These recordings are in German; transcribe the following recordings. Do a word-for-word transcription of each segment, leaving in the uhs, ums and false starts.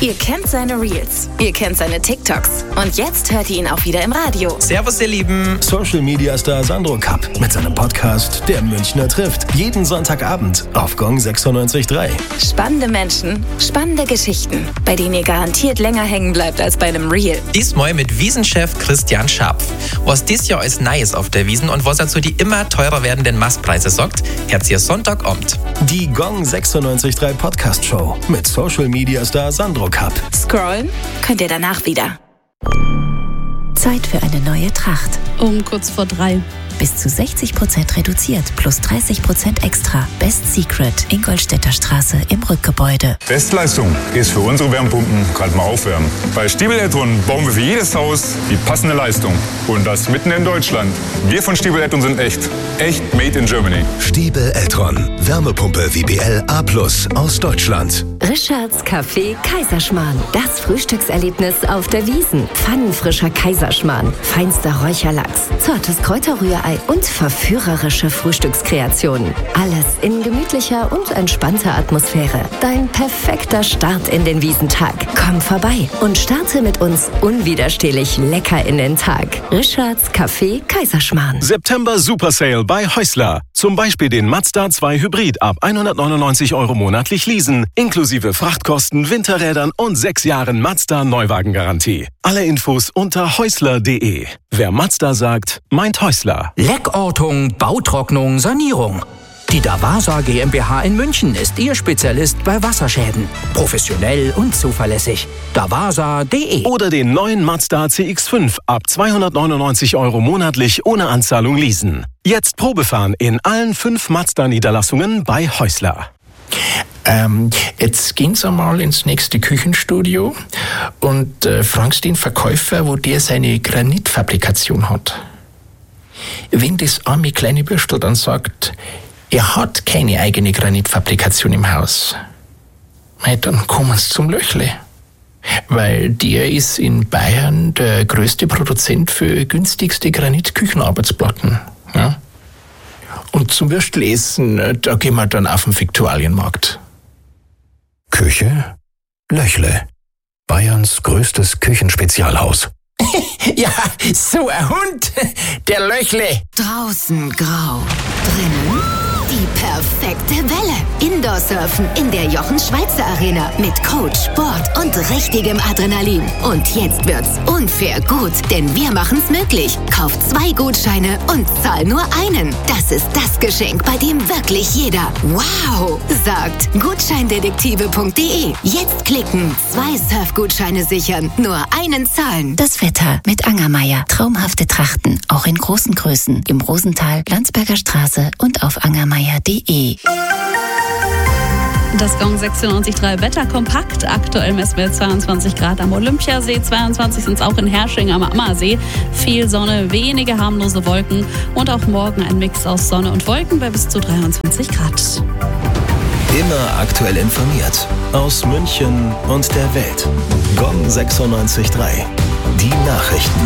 Ihr kennt seine Reels, ihr kennt seine TikToks und jetzt hört ihr ihn auch wieder im Radio. Servus, ihr Lieben. Social Media Star Sandro Kapp mit seinem Podcast Der Münchner trifft. Jeden Sonntagabend auf Gong sechsundneunzig Komma drei. Spannende Menschen, spannende Geschichten, bei denen ihr garantiert länger hängen bleibt als bei einem Reel. Diesmal mit Wiesenchef Christian Scharpf. Was dies Jahr alles Neues auf der Wiesn und was er zu die immer teurer werdenden Mastpreise sagt, hört ihr Sonntagabend. Die Gong sechsundneunzig Komma drei Podcast Show mit Social Media Star Sandro Kapp. Scrollen könnt ihr danach wieder. Zeit für eine neue Tracht. Um kurz vor drei. Bis zu sechzig Prozent reduziert, plus dreißig Prozent extra. Best Secret, Ingolstädter Straße im Rückgebäude. Bestleistung ist für unsere Wärmepumpen gerade mal aufwärmen. Bei Stiebel Eltron bauen wir für jedes Haus die passende Leistung. Und das mitten in Deutschland. Wir von Stiebel Eltron sind echt. Echt made in Germany. Stiebel Eltron. Wärmepumpe W B L A plus aus Deutschland. Richards Café Kaiserschmarrn. Das Frühstückserlebnis auf der Wiesn. Pfannenfrischer Kaiserschmarrn. Feinster Räucherlachs. Zartes Kräuterrührei und verführerische Frühstückskreationen. Alles in gemütlicher und entspannter Atmosphäre. Dein perfekter Start in den Wiesentag. Komm vorbei und starte mit uns unwiderstehlich lecker in den Tag. Richards Café Kaiserschmarrn. September Super Sale bei Häusler. Zum Beispiel den Mazda zwei Hybrid ab hundertneunundneunzig Euro monatlich leasen, inklusive Frachtkosten, Winterrädern und sechs Jahren Mazda Neuwagengarantie. Alle Infos unter häusler punkt de. Wer Mazda sagt, meint Häusler. Leckortung, Bautrocknung, Sanierung. Die Davasa GmbH in München ist Ihr Spezialist bei Wasserschäden. Professionell und zuverlässig. davasa punkt de. Oder den neuen Mazda C X fünf ab zweihundertneunundneunzig Euro monatlich ohne Anzahlung leasen. Jetzt Probefahren in allen fünf Mazda-Niederlassungen bei Häusler. Ähm, jetzt gehen Sie mal ins nächste Küchenstudio und äh, fragen Sie den Verkäufer, wo der seine Granitfabrikation hat. Wenn das arme kleine Bürstel dann sagt, er hat keine eigene Granitfabrikation im Haus, dann kommen Sie zum Löchle. Weil der ist in Bayern der größte Produzent für günstigste Granitküchenarbeitsplatten. Ja? Und zum Würstelessen, da gehen wir dann auf den Viktualienmarkt. Küche? Löchle. Bayerns größtes Küchenspezialhaus. Ja, so ein Hund, der Löchle. Draußen grau, drinnen die perfekte Welle. Indoor-Surfen in der Jochen-Schweizer Arena mit Coach, Sport und richtigem Adrenalin. Und jetzt wird's unfair gut, denn wir machen's möglich. Kauf zwei Gutscheine und zahl nur einen. Das ist das Geschenk, bei dem wirklich jeder wow sagt. Gutscheindetektive punkt de. Jetzt klicken, zwei Surfgutscheine sichern, nur einen zahlen. Das Wetter mit Angermeier. Traumhafte Trachten, auch in großen Größen. Im Rosental, Landsberger Straße und auf angermeier punkt de. Das Gong sechsundneunzig Komma drei Wetter kompakt. Aktuell messen wir zweiundzwanzig Grad am Olympiasee, zweiundzwanzig sind es auch in Hersching am Ammersee. Viel Sonne, wenige harmlose Wolken und auch morgen ein Mix aus Sonne und Wolken bei bis zu dreiundzwanzig Grad. Immer aktuell informiert. Aus München und der Welt. Gong sechsundneunzig Komma drei. Die Nachrichten.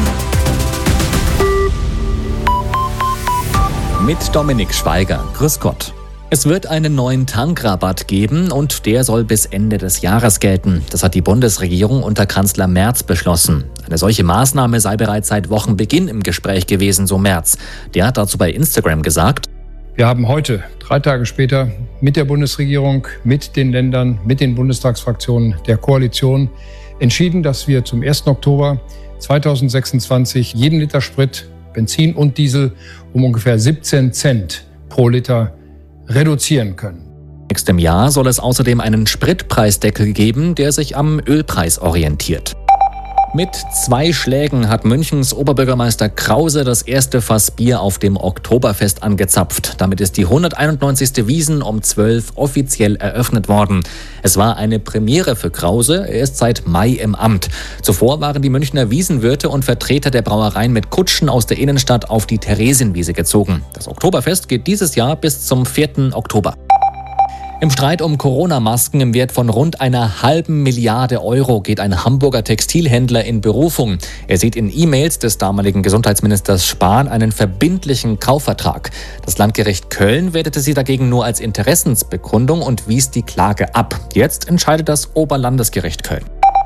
Mit Dominik Schweiger. Grüß Gott. Es wird einen neuen Tankrabatt geben und der soll bis Ende des Jahres gelten. Das hat die Bundesregierung unter Kanzler Merz beschlossen. Eine solche Maßnahme sei bereits seit Wochenbeginn im Gespräch gewesen, so Merz. Der hat dazu bei Instagram gesagt: Wir haben heute, drei Tage später, mit der Bundesregierung, mit den Ländern, mit den Bundestagsfraktionen der Koalition entschieden, dass wir zum ersten Oktober zweitausendsechsundzwanzig jeden Liter Sprit, Benzin und Diesel um ungefähr siebzehn Cent pro Liter reduzieren können. Nächstem Jahr soll es außerdem einen Spritpreisdeckel geben, der sich am Ölpreis orientiert. Mit zwei Schlägen hat Münchens Oberbürgermeister Krause das erste Fass Bier auf dem Oktoberfest angezapft. Damit ist die hunderteinundneunzigste Wiesn um zwölf offiziell eröffnet worden. Es war eine Premiere für Krause, er ist seit Mai im Amt. Zuvor waren die Münchner Wiesenwirte und Vertreter der Brauereien mit Kutschen aus der Innenstadt auf die Theresienwiese gezogen. Das Oktoberfest geht dieses Jahr bis zum vierten Oktober. Im Streit um Corona-Masken im Wert von rund einer halben Milliarde Euro geht ein Hamburger Textilhändler in Berufung. Er sieht in E-Mails des damaligen Gesundheitsministers Spahn einen verbindlichen Kaufvertrag. Das Landgericht Köln wertete sie dagegen nur als Interessensbekundung und wies die Klage ab. Jetzt entscheidet das Oberlandesgericht Köln.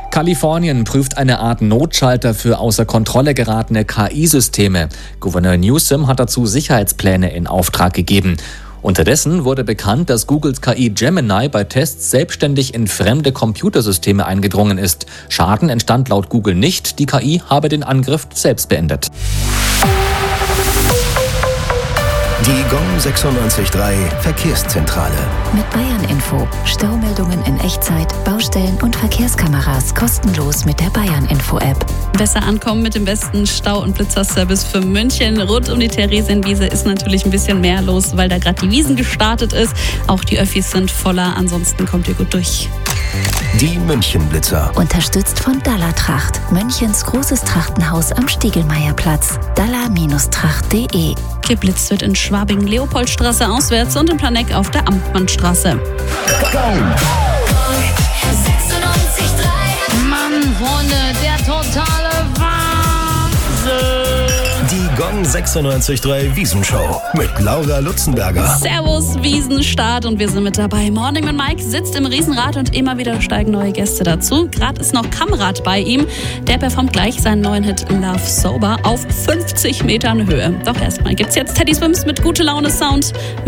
Kalifornien prüft eine Art Notschalter für außer Kontrolle geratene K I-Systeme. Gouverneur Newsom hat dazu Sicherheitspläne in Auftrag gegeben. Unterdessen wurde bekannt, dass Googles K I Gemini bei Tests selbstständig in fremde Computersysteme eingedrungen ist. Schaden entstand laut Google nicht. Die K I habe den Angriff selbst beendet. Die Gong sechsundneunzig Komma drei Verkehrszentrale. Mit Bayern Info. Staumeldungen in Echtzeit, Baustellen und Verkehrskameras kostenlos mit der Bayern Info App. Besser ankommen mit dem besten Stau- und Blitzerservice für München. Rund um die Theresienwiese ist natürlich ein bisschen mehr los, weil da gerade die Wiesn gestartet ist. Auch die Öffis sind voller, ansonsten kommt ihr gut durch. Die München-Blitzer. Unterstützt von Dalla Tracht. Münchens großes Trachtenhaus am Stiegelmeierplatz. dalla Tracht punkt de. Geblitzt wird in Schwabing, Leopoldstraße auswärts und in Planegg auf der Amtmannstraße. Mann, Freunde, der totale Wahnsinn! Die Gong sechsundneunzig Komma drei Wiesenshow mit Laura Lutzenberger. Servus, Wiesenstart und wir sind mit dabei. Morning mit Mike sitzt im Riesenrad und immer wieder steigen neue Gäste dazu. Gerade ist noch Kamrat bei ihm. Der performt gleich seinen neuen Hit Love Sober auf fünfzig Metern Höhe. Doch erstmal gibt's jetzt Teddy Swims mit Gute Laune Sound.